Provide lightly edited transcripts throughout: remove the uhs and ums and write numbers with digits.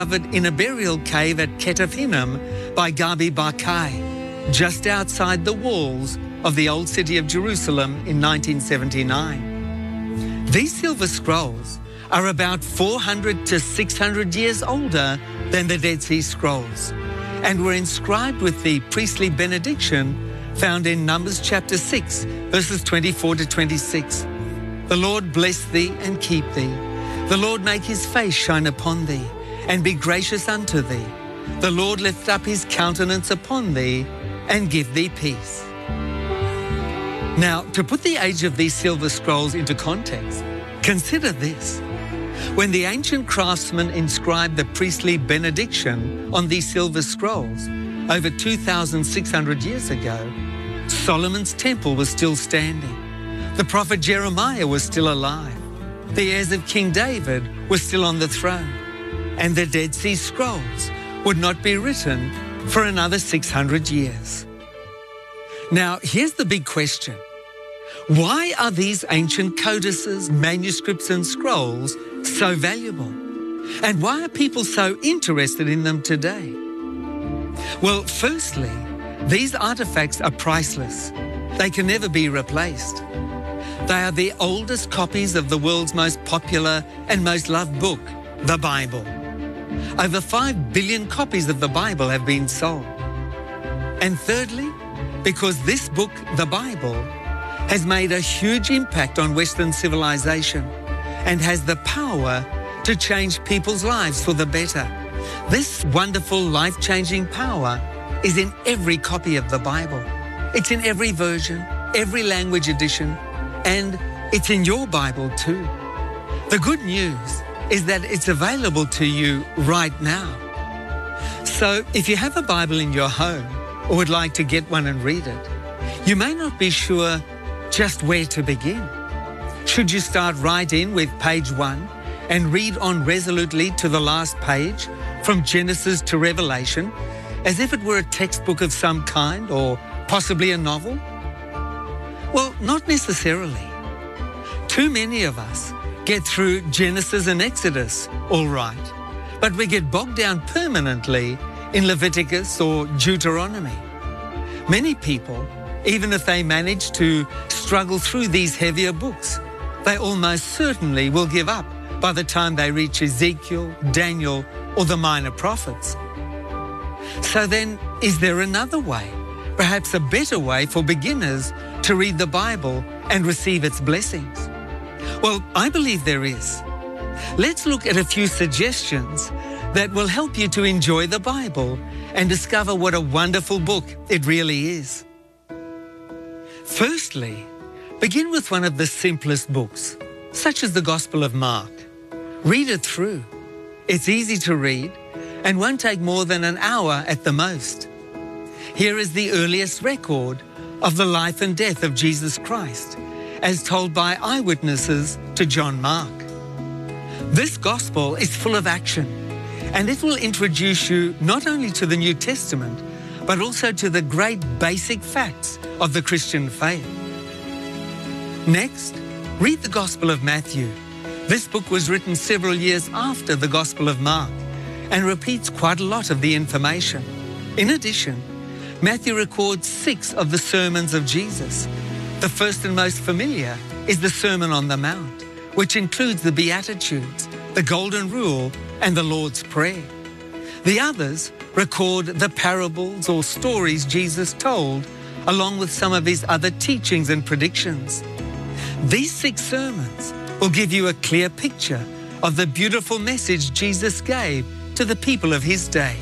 in a burial cave at Ketef Hinnom by Gabi Barkai, just outside the walls of the old city of Jerusalem in 1979. These silver scrolls are about 400 to 600 years older than the Dead Sea Scrolls and were inscribed with the priestly benediction found in Numbers chapter 6, verses 24 to 26. The Lord bless thee and keep thee. The Lord make his face shine upon thee and be gracious unto thee. The Lord lift up his countenance upon thee and give thee peace. Now, to put the age of these silver scrolls into context, consider this. When the ancient craftsmen inscribed the priestly benediction on these silver scrolls over 2,600 years ago, Solomon's temple was still standing. The prophet Jeremiah was still alive. The heirs of King David were still on the throne. And the Dead Sea Scrolls would not be written for another 600 years. Now, here's the big question. Why are these ancient codices, manuscripts and scrolls so valuable? And why are people so interested in them today? Well, firstly, these artifacts are priceless. They can never be replaced. They are the oldest copies of the world's most popular and most loved book, the Bible. Over 5 billion copies of the Bible have been sold. And thirdly, because this book, the Bible, has made a huge impact on Western civilization and has the power to change people's lives for the better. This wonderful, life-changing power is in every copy of the Bible. It's in every version, every language edition, and it's in your Bible too. The good news is that it's available to you right now. So if you have a Bible in your home or would like to get one and read it, you may not be sure just where to begin. Should you start right in with page 1 and read on resolutely to the last page, from Genesis to Revelation, as if it were a textbook of some kind or possibly a novel? Well, not necessarily. Too many of us get through Genesis and Exodus all right, but we get bogged down permanently in Leviticus or Deuteronomy. Many people, even if they manage to struggle through these heavier books, they almost certainly will give up by the time they reach Ezekiel, Daniel, or the minor prophets. So then, is there another way, perhaps a better way for beginners to read the Bible and receive its blessings? Well, I believe there is. Let's look at a few suggestions that will help you to enjoy the Bible and discover what a wonderful book it really is. Firstly, begin with one of the simplest books, such as the Gospel of Mark. Read it through. It's easy to read and won't take more than an hour at the most. Here is the earliest record of the life and death of Jesus Christ, as told by eyewitnesses to John Mark. This Gospel is full of action, and it will introduce you not only to the New Testament, but also to the great basic facts of the Christian faith. Next, read the Gospel of Matthew. This book was written several years after the Gospel of Mark and repeats quite a lot of the information. In addition, Matthew records 6 of the sermons of Jesus. The first and most familiar is the Sermon on the Mount, which includes the Beatitudes, the Golden Rule, and the Lord's Prayer. The others record the parables or stories Jesus told, along with some of his other teachings and predictions. These 6 sermons will give you a clear picture of the beautiful message Jesus gave to the people of his day.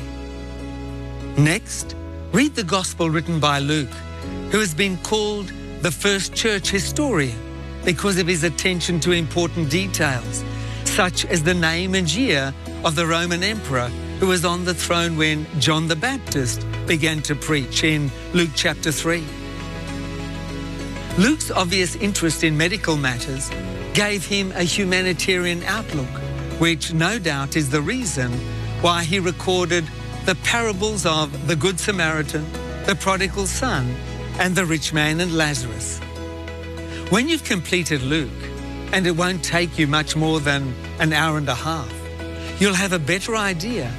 Next, read the Gospel written by Luke, who has been called the first church historian because of his attention to important details, such as the name and year of the Roman emperor who was on the throne when John the Baptist began to preach in Luke chapter 3. Luke's obvious interest in medical matters gave him a humanitarian outlook, which no doubt is the reason why he recorded the parables of the Good Samaritan, the prodigal son, and the rich man and Lazarus. When you've completed Luke, and it won't take you much more than an hour and a half, you'll have a better idea